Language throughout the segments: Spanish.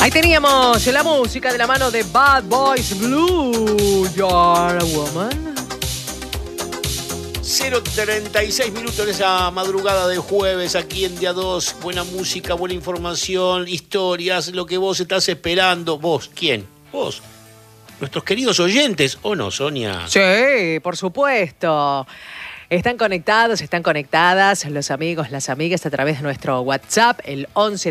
Ahí teníamos la música de la mano de Bad Boys Blue, You're a Woman. 0:36 minutos en esa madrugada de jueves aquí en Día 2. Buena música, buena información, historias, lo que vos estás esperando. ¿Vos? ¿Quién? ¿Vos? ¿Nuestros queridos oyentes o no, Sonia? Sí, por supuesto. Están conectados, están conectadas los amigos, las amigas a través de nuestro WhatsApp, el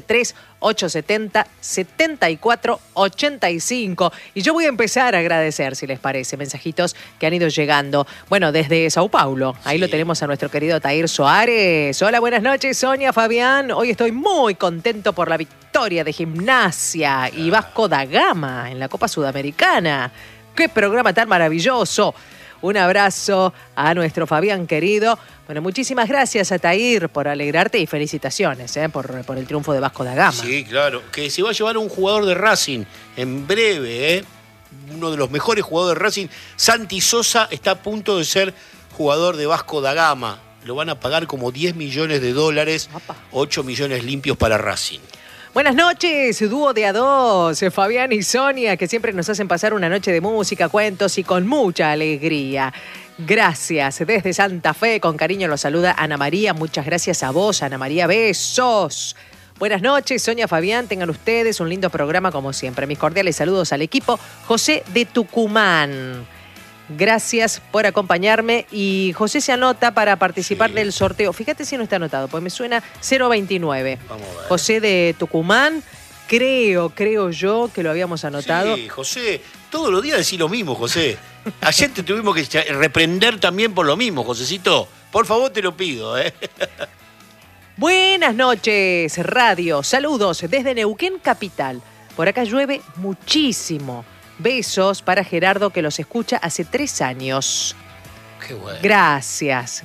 113870-7485. Y yo voy a empezar a agradecer, si les parece, mensajitos que han ido llegando. Bueno, desde Sao Paulo. Ahí lo tenemos a nuestro querido Tair Soares. Hola, buenas noches, Sonia, Fabián. Hoy estoy muy contento por la victoria de Gimnasia y Vasco da Gama en la Copa Sudamericana. ¡Qué programa tan maravilloso! Un abrazo a nuestro Fabián querido. Bueno, muchísimas gracias a Tair por alegrarte y felicitaciones por el triunfo de Vasco da Gama. Sí, claro. Que se va a llevar un jugador de Racing en breve, uno de los mejores jugadores de Racing. Santi Sosa está a punto de ser jugador de Vasco da Gama. Lo van a pagar como $10 millones, 8 millones limpios para Racing. Buenas noches, dúo de A2, Fabián y Sonia, que siempre nos hacen pasar una noche de música, cuentos y con mucha alegría. Gracias. Desde Santa Fe, con cariño los saluda Ana María. Muchas gracias a vos, Ana María. Besos. Buenas noches, Sonia, Fabián. Tengan ustedes un lindo programa como siempre. Mis cordiales saludos al equipo. José de Tucumán. Gracias por acompañarme. Y José se anota para participar del sorteo. Fíjate si no está anotado, porque me suena 029. Vamos a ver. José de Tucumán. Creo yo que lo habíamos anotado. Sí, José, todos los días decís lo mismo, José. Ayer te tuvimos que reprender también por lo mismo, Josecito. Por favor, te lo pido, Buenas noches, radio. Saludos desde Neuquén Capital. Por acá llueve muchísimo. Besos para Gerardo, que los escucha hace 3 años. Qué bueno. Gracias,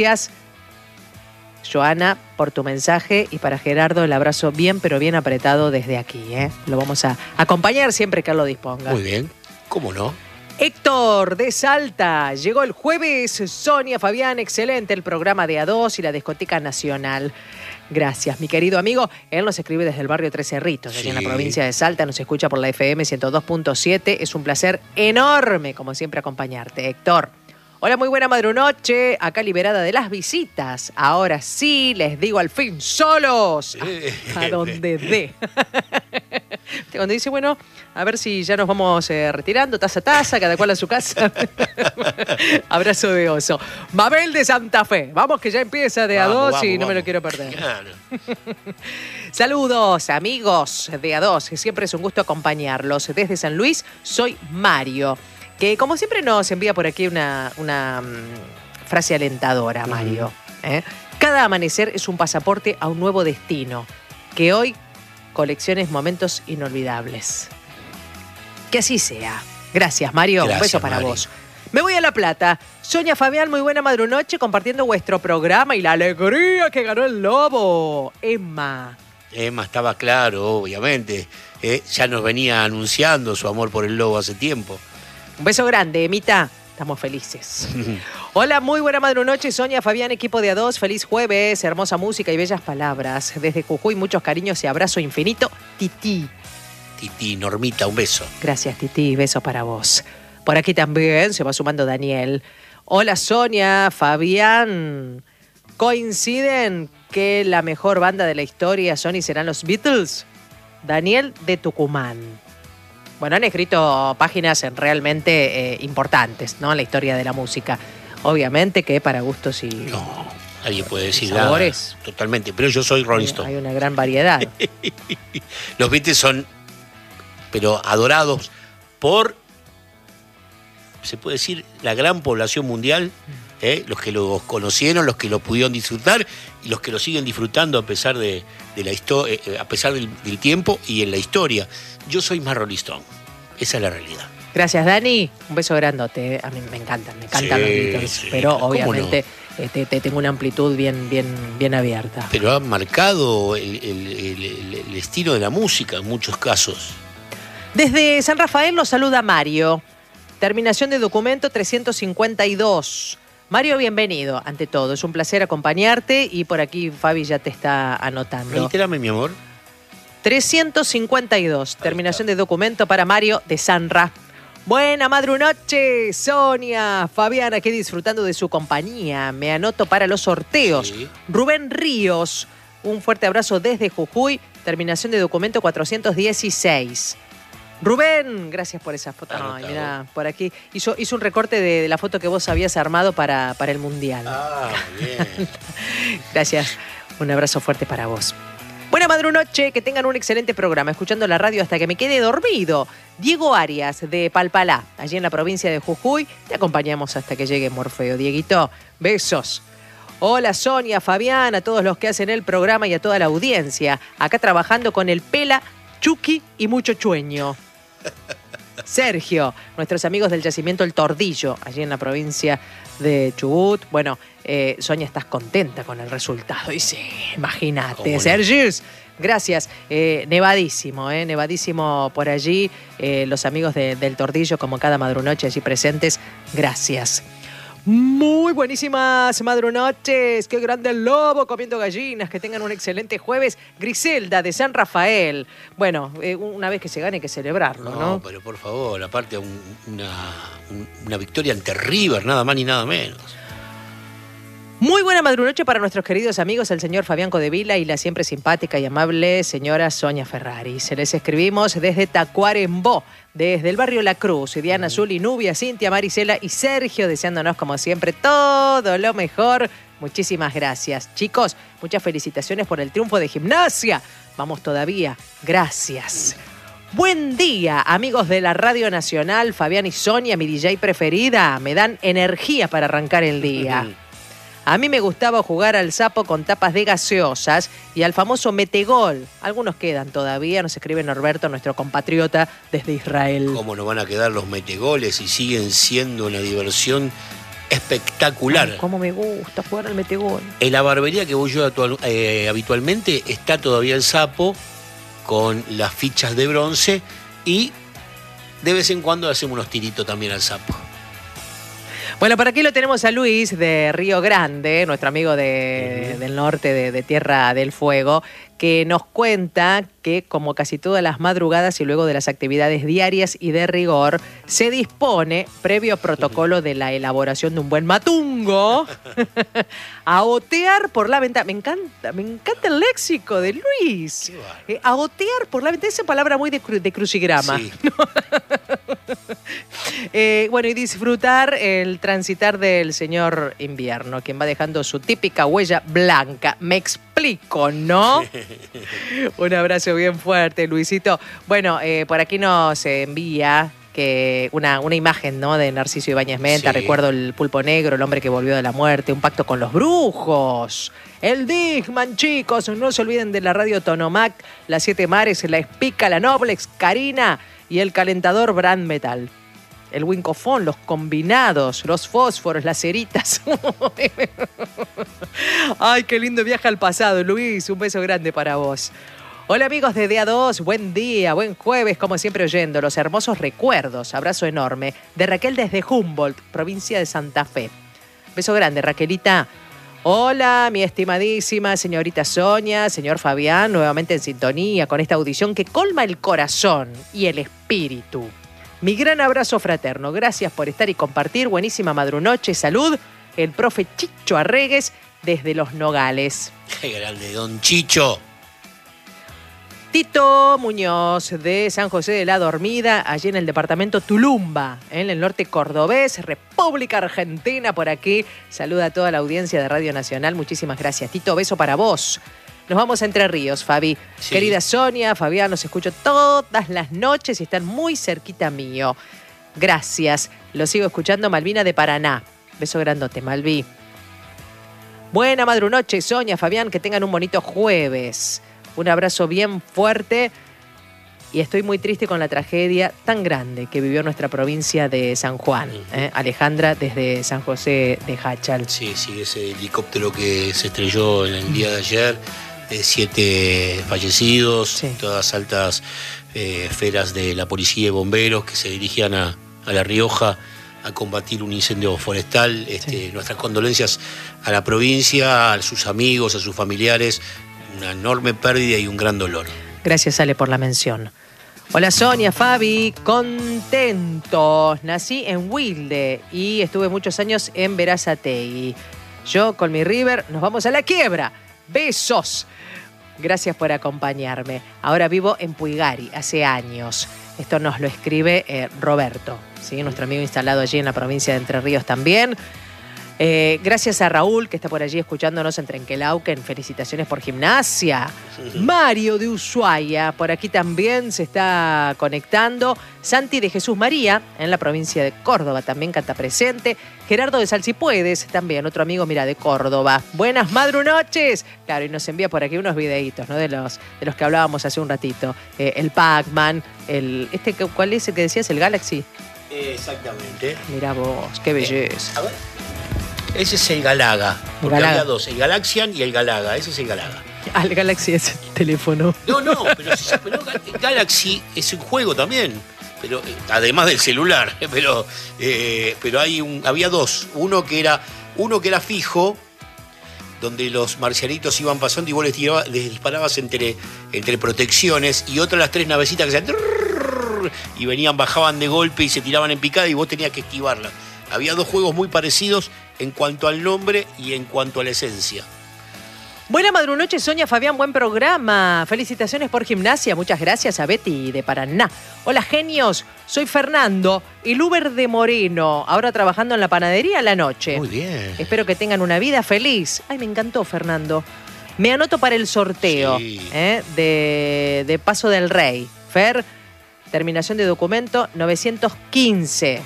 Joana, por tu mensaje. Y para Gerardo, el abrazo bien, pero bien apretado desde aquí. Lo vamos a acompañar siempre que él lo disponga. Muy bien, ¿cómo no? Héctor de Salta, llegó el jueves. Sonia, Fabián, excelente el programa de A2 y la discoteca nacional. Gracias, mi querido amigo. Él nos escribe desde el barrio Tres Cerritos, aquí en la provincia de Salta. Nos escucha por la FM 102.7. Es un placer enorme, como siempre, acompañarte, Héctor. Hola, muy buena madrunoche. Acá liberada de las visitas. Ahora sí, les digo al fin, solos. A donde dé. Cuando dice, bueno, a ver si ya nos vamos retirando, taza a taza, cada cual a su casa. Abrazo de oso. Mabel de Santa Fe. Vamos que ya empieza de A2 y no me lo quiero perder. Claro. Saludos, amigos de A2. Siempre es un gusto acompañarlos. Desde San Luis, soy Mario, que como siempre nos envía por aquí una frase alentadora, Mario. Cada amanecer es un pasaporte a un nuevo destino. Que hoy colecciones momentos inolvidables. Que así sea. Gracias, Mario. Gracias, un beso para Mario. vos. Me voy a La Plata. Sonia, Fabián, muy buena madrunoche compartiendo vuestro programa y la alegría que ganó el Lobo. Emma estaba claro, obviamente. Ya nos venía anunciando su amor por el Lobo hace tiempo. Un beso grande, Emita. Estamos felices. Hola, muy buena madrunoche, Sonia, Fabián, equipo de A2. Feliz jueves, hermosa música y bellas palabras. Desde Jujuy, muchos cariños y abrazo infinito. Titi. Titi, Normita, un beso. Gracias, Titi. Beso para vos. Por aquí también se va sumando Daniel. Hola, Sonia, Fabián. ¿Coinciden que la mejor banda de la historia son y serán los Beatles? Daniel de Tucumán. Bueno, han escrito páginas realmente importantes, ¿no? En la historia de la música. Obviamente que para gustos y... No, nadie puede decir sabores. Nada. Totalmente, pero yo soy Rolling Stone. Hay una gran variedad. Los Beatles son, pero adorados por, se puede decir, la gran población mundial, los que los conocieron, los que lo pudieron disfrutar y los que lo siguen disfrutando a pesar de la historia, a pesar del tiempo y en la historia. Yo soy más Rolling Stone. Esa es la realidad. Gracias, Dani. Un beso grandote. A mí me encantan los Beatles. Pero obviamente te tengo una amplitud bien abierta. Pero ha marcado el estilo de la música en muchos casos. Desde San Rafael los saluda Mario. Terminación de documento 352. Mario, bienvenido. Ante todo, es un placer acompañarte y por aquí Fabi ya te está anotando. Reitérame, mi amor. 352. Terminación de documento para Mario de Sanra. Buena madrunoche, Sonia, Fabián, aquí disfrutando de su compañía. Me anoto para los sorteos. Sí. Rubén Ríos, un fuerte abrazo desde Jujuy. Terminación de documento 416. Rubén, gracias por esa foto. Ay, mira, por aquí. Hizo un recorte de la foto que vos habías armado para el Mundial. Ah, bien. Gracias. Un abrazo fuerte para vos. Buena madrunoche, que tengan un excelente programa, escuchando la radio hasta que me quede dormido. Diego Arias, de Palpalá, allí en la provincia de Jujuy. Te acompañamos hasta que llegue Morfeo. Dieguito, besos. Hola Sonia, Fabián, a todos los que hacen el programa y a toda la audiencia. Acá trabajando con el Pela, Chucky y mucho chueño. Sergio, nuestros amigos del yacimiento El Tordillo, allí en la provincia de Chubut. Bueno, Sonia, estás contenta con el resultado. Y sí, imagínate, no? Sergius. Gracias. Nevadísimo por allí. Los amigos del Tordillo, como cada madrunoche allí presentes. Gracias. Muy buenísimas madrunoches. Qué grande el lobo comiendo gallinas. Que tengan un excelente jueves. Griselda, de San Rafael. Bueno, una vez que se gane hay que celebrarlo, ¿no? No, pero por favor, aparte una victoria ante River, nada más ni nada menos. Muy buena madrunoche para nuestros queridos amigos, el señor Fabián Codevila y la siempre simpática y amable señora Sonia Ferrari. Se les escribimos desde Tacuarembó, desde el barrio La Cruz. Diana, Zuli, Nubia, Cintia, Marisela y Sergio, deseándonos como siempre todo lo mejor. Muchísimas gracias. Chicos, muchas felicitaciones por el triunfo de Gimnasia. Vamos todavía. Gracias. Buen día, amigos de la Radio Nacional. Fabián y Sonia, mi DJ preferida. Me dan energía para arrancar el día. A mí me gustaba jugar al sapo con tapas de gaseosas y al famoso metegol. Algunos quedan todavía, nos escribe Norberto, nuestro compatriota desde Israel. ¿Cómo no van a quedar los metegoles y siguen siendo una diversión espectacular? Ay, cómo me gusta jugar al metegol. En la barbería que voy yo habitualmente está todavía el sapo con las fichas de bronce y de vez en cuando hacemos unos tiritos también al sapo. Bueno, por aquí lo tenemos a Luis de Río Grande, nuestro amigo del norte de Tierra del Fuego, que nos cuenta que, como casi todas las madrugadas y luego de las actividades diarias y de rigor, se dispone, previo protocolo de la elaboración de un buen matungo, a otear por la ventana. Me encanta el léxico de Luis. A otear por la ventana, esa palabra muy de crucigrama. Sí. Bueno, y disfrutar el transitar del señor invierno, quien va dejando su típica huella blanca. Me explico, ¿no? Un abrazo bien fuerte, Luisito. Bueno, por aquí nos envía que una imagen, ¿no?, de Narciso Ibáñez Menta. Sí. Recuerdo el pulpo negro, el hombre que volvió de la muerte, un pacto con los brujos. El Digman, chicos, no se olviden de la radio Tonomac, las Siete Mares, la Espica, la Noblex, Karina y el calentador Brand Metal. El Wincofón, los combinados, los fósforos, las ceritas. Ay, qué lindo viaje al pasado, Luis. Un beso grande para vos. Hola amigos de DA2, buen día, buen jueves, como siempre oyendo los hermosos recuerdos. Abrazo enorme de Raquel desde Humboldt, provincia de Santa Fe. Beso grande, Raquelita. Hola, mi estimadísima señorita Sonia, señor Fabián, nuevamente en sintonía con esta audición que colma el corazón y el espíritu. Mi gran abrazo fraterno, gracias por estar y compartir. Buenísima madrunoche, salud. El profe Chicho Arregues desde Los Nogales. ¡Qué grande, don Chicho! Tito Muñoz de San José de la Dormida, allí en el departamento Tulumba, en el norte cordobés, República Argentina, por aquí. Saluda a toda la audiencia de Radio Nacional. Muchísimas gracias, Tito. Beso para vos. Nos vamos a Entre Ríos, Fabi. Sí. Querida Sonia, Fabián, los escucho todas las noches y están muy cerquita mío. Gracias. Los sigo escuchando, Malvina de Paraná. Beso grandote, Malví. Buena madrunoche, Sonia, Fabián, que tengan un bonito jueves. Un abrazo bien fuerte. Y estoy muy triste con la tragedia tan grande que vivió nuestra provincia de San Juan. Alejandra, desde San José de Jáchal. Sí, ese helicóptero que se estrelló en el día de ayer. 7 fallecidos, sí. Todas altas esferas de la policía y bomberos que se dirigían a La Rioja a combatir un incendio forestal. Sí. Nuestras condolencias a la provincia, a sus amigos, a sus familiares. Una enorme pérdida y un gran dolor. Gracias, Ale, por la mención. Hola Sonia, Fabi, contentos. Nací en Wilde y estuve muchos años en Berazategui. Yo con mi River nos vamos a la quiebra. Besos. Gracias por acompañarme. Ahora vivo en Puigari, hace años. Esto nos lo escribe Roberto, ¿sí? Nuestro amigo instalado allí en la provincia de Entre Ríos también. Gracias a Raúl, que está por allí escuchándonos en Trenquelauquen. Felicitaciones por Gimnasia. Mario de Ushuaia, por aquí también se está conectando. Santi de Jesús María, en la provincia de Córdoba, también canta presente. Gerardo de Salsipuedes, también otro amigo, mira, de Córdoba. Buenas madrunoches. Claro, y nos envía por aquí unos videitos, ¿no? De los que hablábamos hace un ratito. El Pac-Man, ¿cuál es el que decías? El Galaxy. Exactamente. Mirá vos, qué belleza. A ver. Ese es el Galaga, porque Galaga. había dos, el Galaxian y el Galaga, ese es el Galaga. El Galaxy es el teléfono. No, pero Galaxy es un juego también, pero además del celular, pero había dos, uno que era fijo, donde los marcianitos iban pasando y vos les disparabas entre protecciones, y otra las tres navecitas que hacían y bajaban de golpe y se tiraban en picada y vos tenías que esquivarla. Había dos juegos muy parecidos en cuanto al nombre y en cuanto a la esencia. Buena madrunoche, Sonia, Fabián, buen programa. Felicitaciones por Gimnasia. Muchas gracias a Betty de Paraná. Hola, genios. Soy Fernando, el Uber de Moreno, ahora trabajando en la panadería a la noche. Muy bien. Espero que tengan una vida feliz. Ay, me encantó, Fernando. Me anoto para el sorteo, sí. de Paso del Rey. Fer, terminación de documento 915.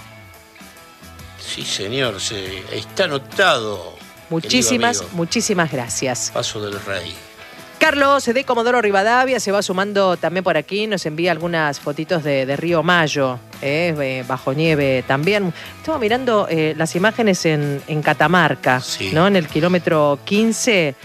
Sí, señor, está anotado. Muchísimas gracias. Paso del Rey. Carlos de Comodoro Rivadavia se va sumando también por aquí, nos envía algunas fotitos de Río Mayo, bajo nieve también. Estaba mirando las imágenes en Catamarca, sí. ¿no? En el kilómetro 15,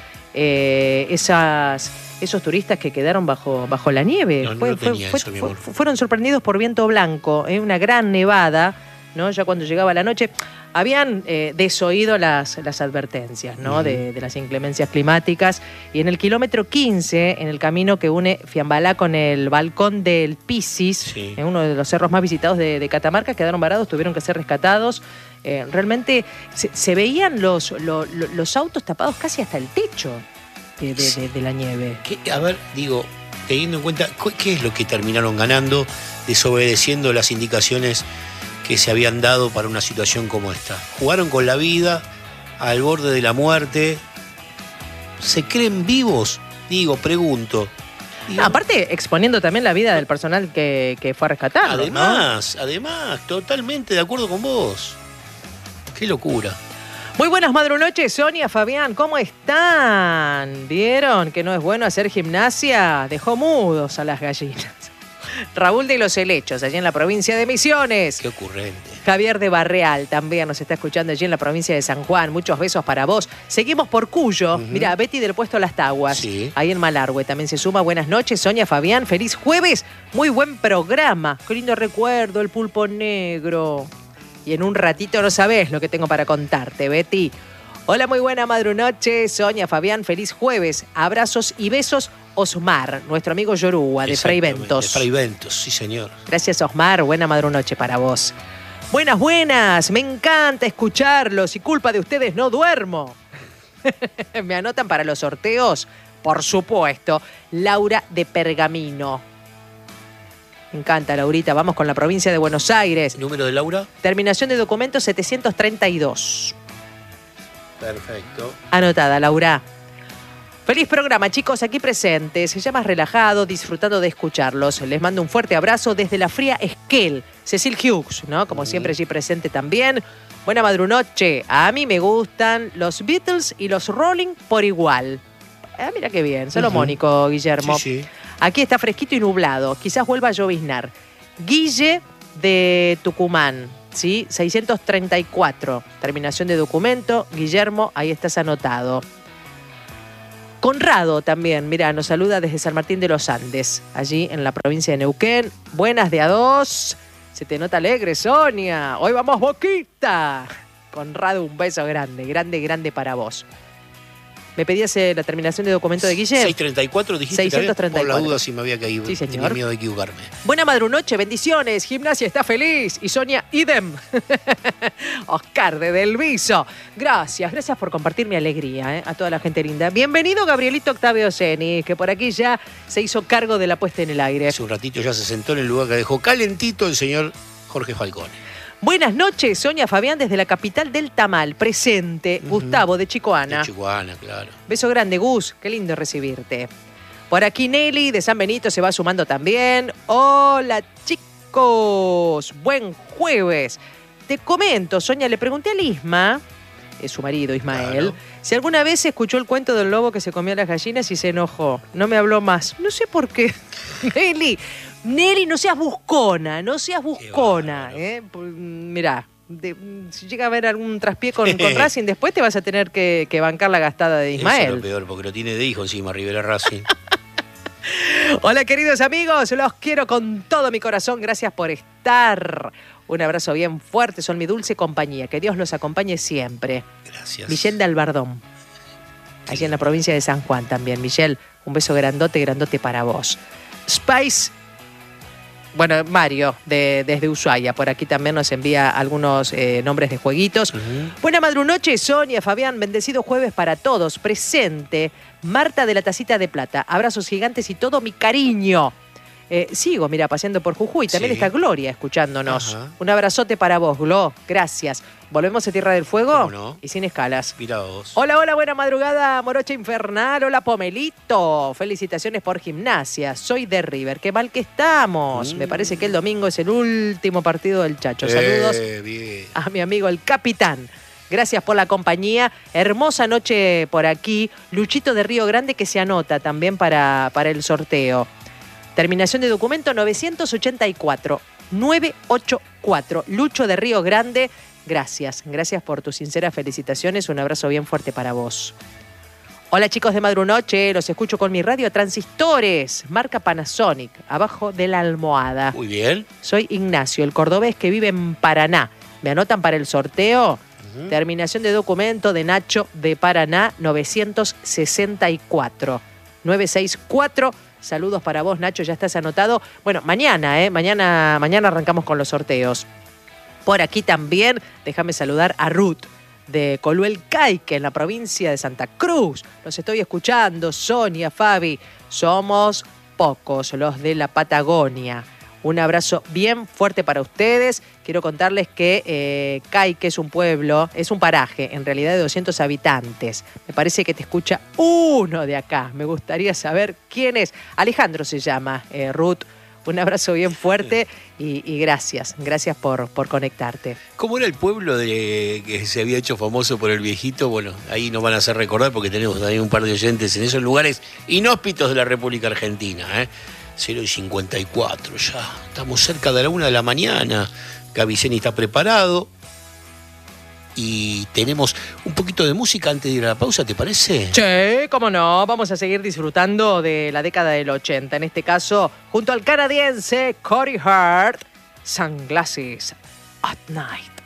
esos turistas que quedaron bajo la nieve. Fueron sorprendidos por viento blanco, una gran nevada, ¿no? Ya cuando llegaba la noche, habían desoído las advertencias, ¿no? De las inclemencias climáticas. Y en el kilómetro 15, en el camino que une Fiambalá con el balcón del Pisis, sí. En uno de los cerros más visitados de Catamarca, quedaron varados, tuvieron que ser rescatados. Realmente se veían los autos tapados casi hasta el techo de la nieve. A ver, teniendo en cuenta, ¿qué es lo que terminaron ganando desobedeciendo las indicaciones que se habían dado para una situación como esta? Jugaron con la vida, al borde de la muerte. ¿Se creen vivos? Pregunto. Aparte, exponiendo también la vida del personal que fue a rescatarlo. Además, totalmente de acuerdo con vos. Qué locura. Muy buenas madrunoches, Sonia, Fabián, ¿cómo están? ¿Vieron que no es bueno hacer gimnasia? Dejó mudos a las gallinas. Raúl de los Helechos, allí en la provincia de Misiones. Qué ocurrente. Javier de Barreal también nos está escuchando allí en la provincia de San Juan. Muchos besos para vos. Seguimos por Cuyo. Mira, Betty del puesto Las Taguas. Sí. Ahí en Malargüe también se suma. Buenas noches, Sonia, Fabián. Feliz jueves. Muy buen programa. Qué lindo recuerdo, el pulpo negro. Y en un ratito no sabés lo que tengo para contarte, Betty. Hola, muy buena madrunoche, Sonia, Fabián. Feliz jueves. Abrazos y besos. Osmar, nuestro amigo Yoruba, de Fray Ventos. De Fray Ventos, sí, señor. Gracias, Osmar. Buena madrunoche para vos. Buenas. Me encanta escucharlos y culpa de ustedes no duermo. ¿Me anotan para los sorteos? Por supuesto. Laura de Pergamino. Me encanta, Laurita. Vamos con la provincia de Buenos Aires. ¿Número de Laura? Terminación de documento 732. Perfecto. Anotada, Laura. Feliz programa, chicos, aquí presentes. Ya más relajado, disfrutando de escucharlos. Les mando un fuerte abrazo desde la fría Esquel. Cecil Hughes, ¿no? Como siempre, allí presente también. Buena madrunoche. A mí me gustan los Beatles y los Rolling por igual. Mira qué bien. Salomónico, Guillermo. Sí. Aquí está fresquito y nublado. Quizás vuelva a lloviznar. Guille de Tucumán, ¿sí? 634. Terminación de documento. Guillermo, ahí estás anotado. Conrado también, mira, nos saluda desde San Martín de los Andes, allí en la provincia de Neuquén. Buenas de a dos. Se te nota alegre, Sonia. Hoy vamos Boquita. Conrado, un beso grande para vos. ¿Me pedías la terminación de documento de Guille? 634 dijiste. 634. Por la duda si me había caído. Sí, señor. Tenía miedo de equivocarme. Buena madrunoche, bendiciones. Gimnasia está feliz. Y Sonia, idem. Oscar de Del Viso. Gracias por compartir mi alegría, a toda la gente linda. Bienvenido Gabrielito Octavio Ceni, que por aquí ya se hizo cargo de la puesta en el aire. Hace un ratito ya se sentó en el lugar que dejó calentito el señor Jorge Falcone. Buenas noches, Sonia Fabián desde la capital del tamal, presente. Gustavo de Chicoana. De Chicoana, claro. Beso grande, Gus, qué lindo recibirte. Por aquí Nelly de San Benito se va sumando también. Hola chicos, buen jueves. Te comento, Sonia, le pregunté a Lisma, es su marido Ismael, Claro. si alguna vez escuchó el cuento del lobo que se comió a las gallinas y se enojó. No me habló más. No sé por qué. Nelly, no seas buscona, Mirá, si llega a haber algún traspié con Racing, después te vas a tener que bancar la gastada de Ismael. Eso es lo peor, porque lo tiene de hijo encima, Rivera Racing. Hola queridos amigos, los quiero con todo mi corazón, gracias por estar. Un abrazo bien fuerte, son mi dulce compañía, que Dios los acompañe siempre. Gracias. Michelle de Albardón, allí en la provincia de San Juan también. Michelle, un beso grandote para vos. Spice, bueno, Mario desde Ushuaia, por aquí también nos envía algunos nombres de jueguitos. Buena madrunoche, Sonia, Fabián, bendecido jueves para todos. Presente, Marta de la Tacita de Plata. Abrazos gigantes y todo mi cariño. Sigo, mira, paseando por Jujuy. También está Gloria escuchándonos. Ajá. Un abrazote para vos, Glo. Gracias. ¿Volvemos a Tierra del Fuego? ¿Cómo no? Y sin escalas. Mira vos. Hola, buena madrugada, Morocha Infernal. Hola, Pomelito. Felicitaciones por Gimnasia. Soy de River. Qué mal que estamos. Me parece que el domingo es el último partido del Chacho. Saludos Bien. a mi amigo el capitán. Gracias por la compañía. Hermosa noche por aquí. Luchito de Río Grande que se anota también para el sorteo. Terminación de documento 984. 984. Lucho de Río Grande. Gracias por tus sinceras felicitaciones. Un abrazo bien fuerte para vos. Hola chicos de Madrunoche, los escucho con mi radio Transistores, marca Panasonic, abajo de la almohada. Muy bien. Soy Ignacio, el cordobés que vive en Paraná. ¿Me anotan para el sorteo? Terminación de documento de Nacho de Paraná 964. 964. Saludos para vos, Nacho, ya estás anotado. Bueno, mañana arrancamos con los sorteos. Por aquí también, déjame saludar a Ruth de Coluel Caique, en la provincia de Santa Cruz. Los estoy escuchando, Sonia, Fabi. Somos pocos los de la Patagonia. Un abrazo bien fuerte para ustedes. Quiero contarles que Caique es un pueblo, es un paraje, en realidad de 200 habitantes. Me parece que te escucha uno de acá. Me gustaría saber quién es. Alejandro se llama, Ruth. Un abrazo bien fuerte y gracias por conectarte. ¿Cómo era el pueblo que se había hecho famoso por el viejito? Bueno, ahí nos van a hacer recordar porque tenemos ahí un par de oyentes en esos lugares inhóspitos de la República Argentina. 0:54 ya. Estamos cerca de la 1 de la mañana. Gaviceni está preparado. Y tenemos un poquito de música antes de ir a la pausa, ¿te parece? Sí, cómo no. Vamos a seguir disfrutando de la década del 80. En este caso, junto al canadiense Corey Hart, Sunglasses at Night.